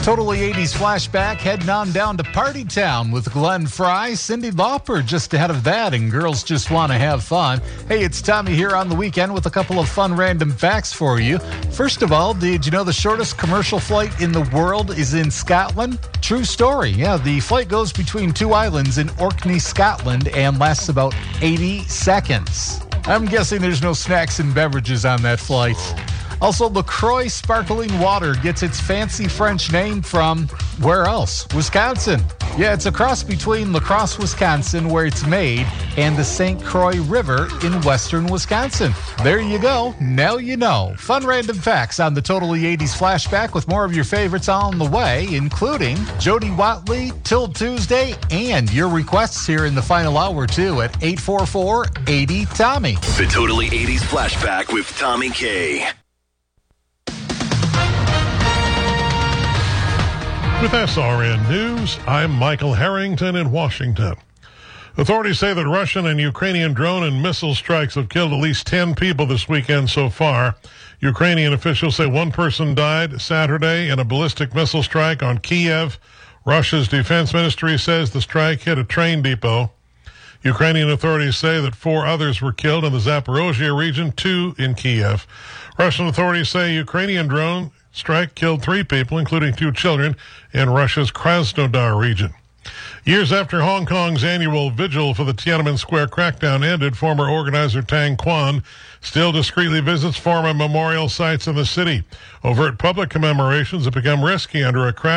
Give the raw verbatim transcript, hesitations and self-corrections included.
Totally eighties flashback, heading on down to Party Town with Glenn Fry, Cyndi Lauper just ahead of that, and Girls Just Want to Have Fun. Hey, it's Tommy here on the weekend with a couple of fun random facts for you. First of all, did you know the shortest commercial flight in the world is in Scotland? True story. Yeah, the flight goes between two islands in Orkney, Scotland, and lasts about eighty seconds. I'm guessing there's no snacks and beverages on that flight. Also, LaCroix Sparkling Water gets its fancy French name from, where else? Wisconsin. Yeah, it's a cross between La Crosse, Wisconsin, where it's made, and the Saint Croix River in western Wisconsin. There you go. Now you know. Fun random facts on the Totally eighties Flashback with more of your favorites on the way, including Jody Watley, Till Tuesday, and your requests here in the final hour, too, at eight four four, eight zero, Tommy. The Totally eighties Flashback with Tommy K. With S R N News, I'm Michael Harrington in Washington. Authorities say that Russian and Ukrainian drone and missile strikes have killed at least ten people this weekend so far. Ukrainian officials say one person died Saturday in a ballistic missile strike on Kiev. Russia's defense ministry says the strike hit a train depot. Ukrainian authorities say that four others were killed in the Zaporozhye region, two in Kiev. Russian authorities say Ukrainian drone strike killed three people, including two children, in Russia's Krasnodar region. Years after Hong Kong's annual vigil for the Tiananmen Square crackdown ended, former organizer Tang Quan still discreetly visits former memorial sites in the city. Overt public commemorations have become risky under a crack